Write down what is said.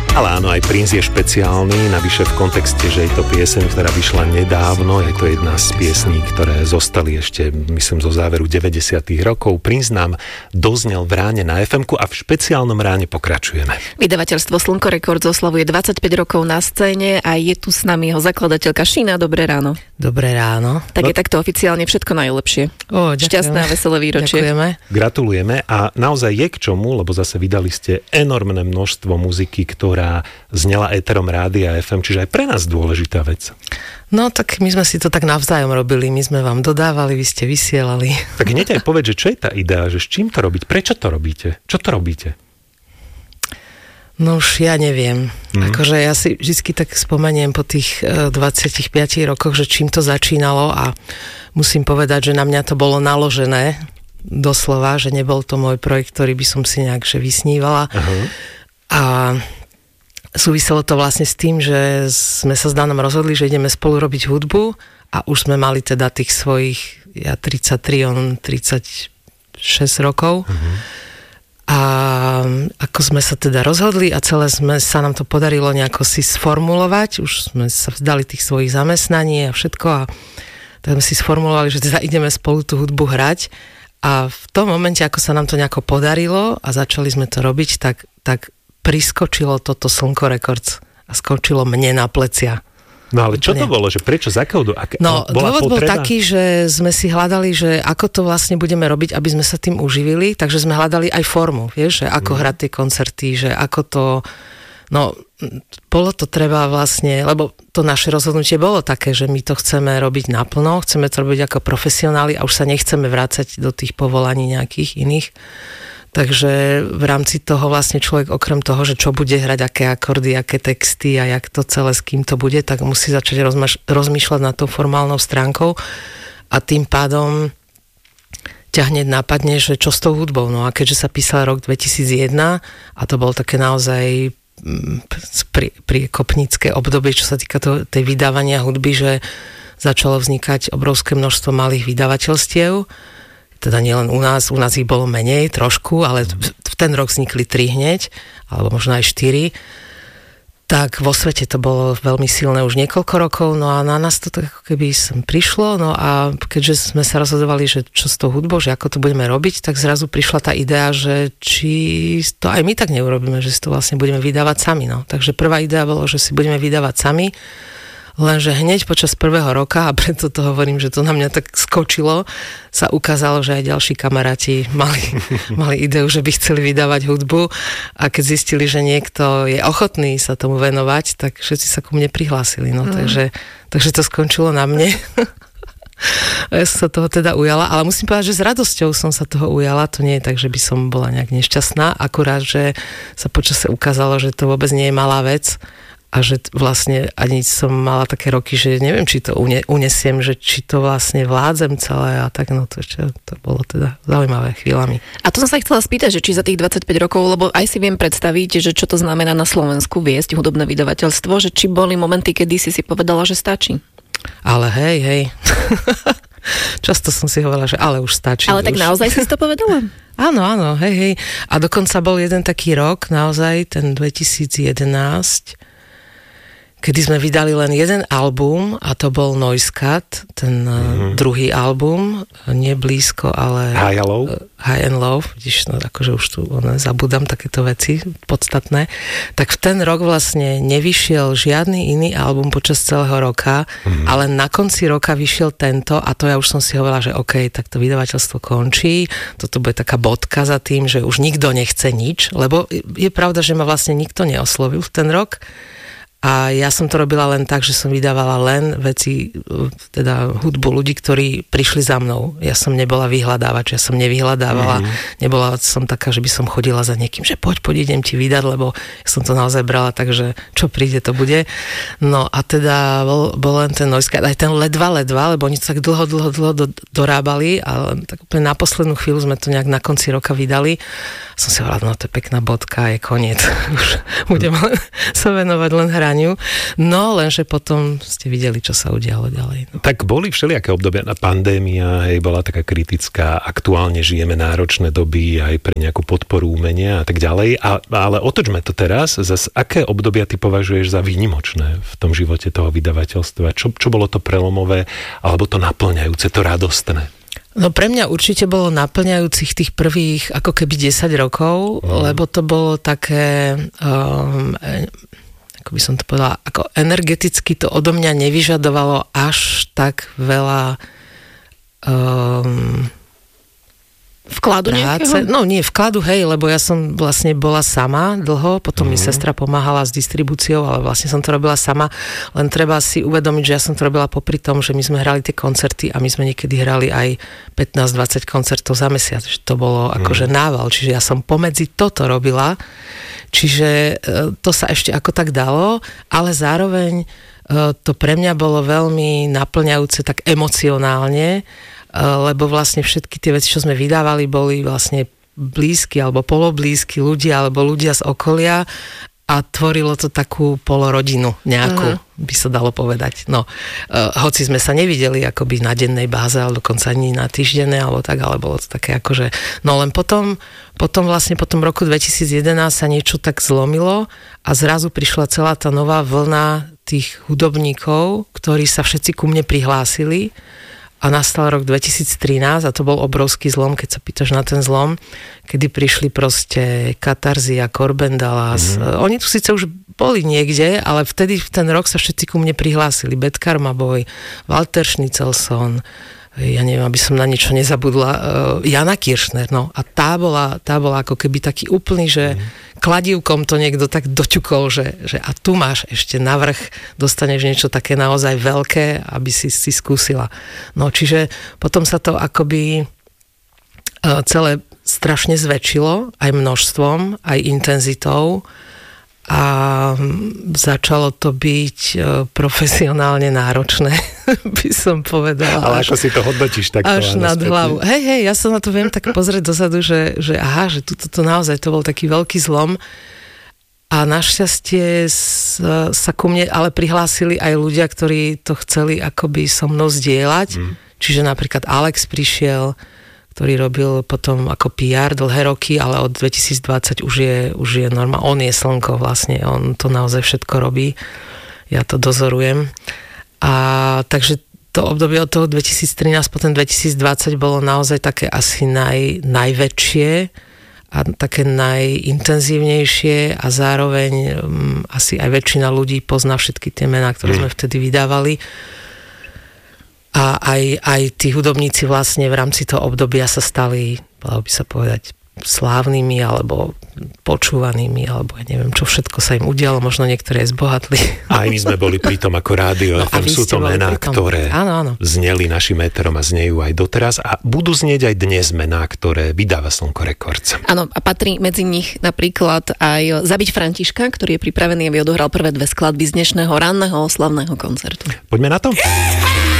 Ale áno, aj Prince je špeciálny, navyše v kontexte, že je to pieseň, ktorá vyšla nedávno, je to jedna z piesní, ktoré zostali ešte, myslím, zo záveru 90. rokov. Prince nám doznel v ráne na FM-ku a v špeciálnom ráne pokračujeme. Vydavateľstvo Slnko Records oslavuje 25 rokov na scéne a je tu s nami jeho zakladateľka Šina. Dobré ráno. Dobré ráno. Tak je takto oficiálne všetko najlepšie. Šťastné a veselé výročie. Ďakujeme. Gratulujeme a naozaj je k čomu, lebo zase vydali ste enormné množstvo muziky, ktorá znela éterom rádia FM, čiže aj pre nás dôležitá vec. No tak my sme si to tak navzájom robili, my sme vám dodávali, vy ste vysielali. Tak hneď aj povedz, že čo je tá idea, že s čím to robiť, prečo to robíte, čo to robíte? No už ja neviem. Akože ja si vždy tak spomeniem po tých 25 rokoch, že čím to začínalo a musím povedať, že na mňa to bolo naložené doslova, že nebol to môj projekt, ktorý by som si nejak že vysnívala. A súviselo to vlastne s tým, že sme sa s Danom rozhodli, že ideme spolu robiť hudbu a už sme mali teda tých svojich, ja 33, on 36 rokov. A ako sme sa teda rozhodli a celé sa nám to podarilo nejako si sformulovať, už sme sa vzdali tých svojich zamestnaní a všetko a tak sme si sformulovali, že teda ideme spolu tú hudbu hrať a v tom momente, ako sa nám to nejako podarilo a začali sme to robiť, tak priskočilo toto Slnko Records a skočilo mne na plecia. No ale čo to bolo? Že prečo? Z akého No, dôvod bol taký, že sme si hľadali, že ako to vlastne budeme robiť, aby sme sa tým uživili, takže sme hľadali aj formu, vieš, že ako hrať tie koncerty, že ako to... No, bolo to treba vlastne, lebo to naše rozhodnutie bolo také, že my to chceme robiť naplno, chceme to robiť ako profesionáli a už sa nechceme vrácať do tých povolaní nejakých iných. Takže v rámci toho vlastne človek okrem toho, že čo bude hrať, aké akordy, aké texty a jak to celé, s kým to bude, tak musí začať rozmýšľať nad tou formálnou stránkou a tým pádom ťa hneď napadne, že čo s tou hudbou. No a keďže sa písal rok 2001 a to bolo také naozaj priekopnícke obdobie, čo sa týka tej vydávania hudby, že začalo vznikať obrovské množstvo malých vydavateľstiev, teda nielen u nás ich bolo menej trošku, ale v ten rok vznikli 3 hneď, alebo možno aj 4, tak vo svete to bolo veľmi silné už niekoľko rokov, no a na nás to tak ako keby sem prišlo, no a keďže sme sa rozhodovali, že čo s tou hudbou, že ako to budeme robiť, tak zrazu prišla tá idea, že či to aj my tak neurobíme, že si to vlastne budeme vydávať sami, no. Takže prvá idea bolo, že si budeme vydávať sami, lenže hneď počas prvého roka, a preto to hovorím, že to na mňa tak skočilo, sa ukázalo, že aj ďalší kamaráti mali ideu, že by chceli vydávať hudbu a keď zistili, že niekto je ochotný sa tomu venovať, tak všetci sa ku mne prihlásili. No, takže to skončilo na mne. Ja som sa toho teda ujala, ale musím povedať, že s radosťou som sa toho ujala. To nie je tak, že by som bola nejak nešťastná, akurát, že sa počase ukázalo, že to vôbec nie je malá vec a že vlastne ani som mala také roky, že neviem, či to unesiem, že či to vlastne vládzem celé a tak, no to bolo teda zaujímavé chvíľami. A to som sa chcela spýtať, že či za tých 25 rokov, lebo aj si viem predstaviť, že čo to znamená na Slovensku viesť hudobné vydavateľstvo, že či boli momenty, kedy si povedala, že stačí. Ale hej. Často som si hovorila, že ale už stačí. Ale tak už. Naozaj si to povedala? Áno, hej. A dokonca bol jeden taký rok, naozaj, ten 2011, kedy sme vydali len jeden album a to bol Noisecat, ten druhý album, nie blízko, ale High and Low, vidíš, no akože už tu zabudám takéto veci podstatné, tak v ten rok vlastne nevyšiel žiadny iný album počas celého roka, ale na konci roka vyšiel tento a to ja už som si hovorila, že OK, tak to vydavateľstvo končí, toto bude taká bodka za tým, že už nikto nechce nič, lebo je pravda, že ma vlastne nikto neoslovil v ten rok. A ja som to robila len tak, že som vydávala len veci, teda hudbu ľudí, ktorí prišli za mnou. Ja som nebola vyhľadávač, ja som nevyhľadávala. Nebola som taká, že by som chodila za niekým, že poď, idem ti vydať, lebo ja som to naozaj brala tak, že čo príde, to bude. No a teda bol len ten Noisecat, aj ten ledva, lebo oni to tak dlho dorábali a tak úplne na poslednú chvíľu sme to nejak na konci roka vydali. Som si hovorila, no to je pekná bodka, je koniec. Už budem sa venovať len hrať. vydaniu. No, lenže potom ste videli, čo sa udialo ďalej. No. Tak boli všelijaké obdobia. Pandémia, bola taká kritická. Aktuálne žijeme náročné doby aj pre nejakú podporu umenia a tak ďalej. Ale otočme to teraz. Zas aké obdobia ty považuješ za výnimočné v tom živote toho vydavateľstva? Čo bolo to prelomové alebo to naplňajúce, to radostné? No pre mňa určite bolo naplňajúcich tých prvých ako keby 10 rokov, lebo to bolo také, ako by som to povedala, ako energeticky to odo mňa nevyžadovalo až tak veľa vkladu nejakého? No nie, vkladu, hej, lebo ja som vlastne bola sama dlho, potom mi sestra pomáhala s distribúciou, ale vlastne som to robila sama, len treba si uvedomiť, že ja som to robila popri tom, že my sme hrali tie koncerty a my sme niekedy hrali aj 15-20 koncertov za mesiac, že to bolo akože nával, čiže ja som pomedzi toto robila, čiže to sa ešte ako tak dalo, ale zároveň to pre mňa bolo veľmi naplňajúce tak emocionálne, lebo vlastne všetky tie veci, čo sme vydávali, boli vlastne blízki alebo poloblízki ľudia alebo ľudia z okolia a tvorilo to takú polorodinu nejakú, by sa dalo povedať. No, hoci sme sa nevideli akoby na dennej báze, ale dokonca ani na týždennej alebo tak, ale bolo to také akože... No len potom vlastne po tom roku 2011 sa niečo tak zlomilo a zrazu prišla celá tá nová vlna tých hudobníkov, ktorí sa všetci ku mne prihlásili. A nastal rok 2013 a to bol obrovský zlom, keď sa pýtaš na ten zlom, kedy prišli proste Katarzia, Corben Dallas. Oni tu síce už boli niekde, ale vtedy v ten rok sa všetci ku mne prihlásili. Bad Karma Boy, Walter Schnitzelson, ja neviem, aby som na niečo nezabudla, Jana Kiršner, no. A tá bola ako keby taký úplný, že kladívkom to niekto tak doťukol, že a tu máš ešte navrch, dostaneš niečo také naozaj veľké, aby si skúsila. No, čiže potom sa to akoby celé strašne zväčšilo, aj množstvom, aj intenzitou a začalo to byť profesionálne náročné, by som povedala. Ale ako si to hodnotíš takto? Až nad hlavu. Hej, ja sa na to viem tak pozrieť dozadu, že aha, že to naozaj to bol taký veľký zlom. A našťastie sa ku mne ale prihlásili aj ľudia, ktorí to chceli akoby so mnou zdieľať. Čiže napríklad Alex prišiel, ktorý robil potom ako PR dlhé roky, ale od 2020 už je normálne. On je slnko vlastne, on to naozaj všetko robí. Ja to dozorujem. A takže to obdobie od toho 2013 po ten 2020 bolo naozaj také asi najväčšie a také najintenzívnejšie a zároveň asi aj väčšina ľudí pozná všetky tie mená, ktoré sme vtedy vydávali. A aj tí hudobníci vlastne v rámci toho obdobia sa stali, dalo by sa povedať, slávnymi alebo počúvanými, alebo ja neviem, čo všetko sa im udialo, možno niektoré zbohatli. Aj my sme boli pri tom ako Rádio FM, sú to mená, ktoré zneli našim éterom a znejú aj doteraz a budú znieť aj dnes mená, ktoré vydáva Slnko Records. Áno, a patrí medzi nich napríklad aj Zabiť Františka, ktorý je pripravený, aby odohral prvé dve skladby z dnešného ranného oslavného koncertu. Poďme na to.